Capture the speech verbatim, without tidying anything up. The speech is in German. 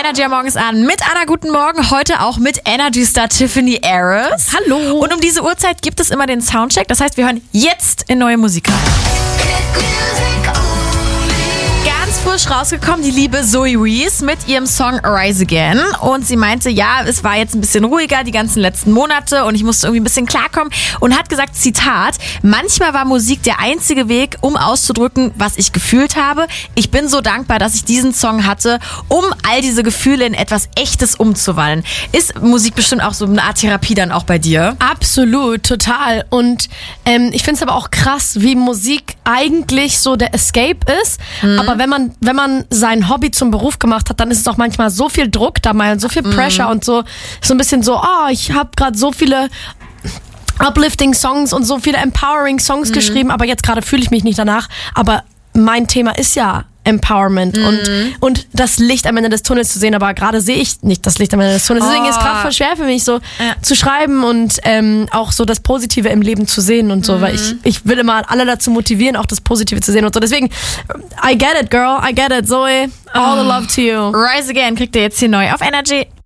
Energy morgens an mit Anna, guten Morgen. Heute auch mit Energy Star Tiffany Harris. Hallo. Und um diese Uhrzeit gibt es immer den Soundcheck. Das heißt, wir hören jetzt in neue Musik rein. Ganz frisch rausgekommen, die liebe Zoe Reese mit ihrem Song Rise Again. Und sie meinte, ja, es war jetzt ein bisschen ruhiger die ganzen letzten Monate und ich musste irgendwie ein bisschen klarkommen. Und hat gesagt, Zitat, manchmal war Musik der einzige Weg, um auszudrücken, was ich gefühlt habe. Ich bin so dankbar, dass ich diesen Song hatte, um all diese Gefühle in etwas Echtes umzuwandeln. Ist Musik bestimmt auch so eine Art Therapie dann auch bei dir? Absolut, total. Und ähm, ich finde es aber auch krass, wie Musik eigentlich so der Escape ist. Mhm. Aber wenn man wenn man sein Hobby zum Beruf gemacht hat, dann ist es auch manchmal so viel Druck dabei und so viel Pressure mm. und so so ein bisschen so, oh, ich habe gerade so viele uplifting Songs und so viele empowering Songs mm. geschrieben, aber jetzt gerade fühle ich mich nicht danach. Aber mein Thema ist ja Empowerment mm. und, und das Licht am Ende des Tunnels zu sehen, aber gerade sehe ich nicht das Licht am Ende des Tunnels. Deswegen oh. ist es gerade voll schwer für mich, so ja. zu schreiben und ähm, auch so das Positive im Leben zu sehen und so, mm. weil ich, ich will immer alle dazu motivieren, auch das Positive zu sehen und so. Deswegen, I get it, girl, I get it, Zoe, all oh. the love to you. Rise Again kriegt ihr jetzt hier neu auf Energy.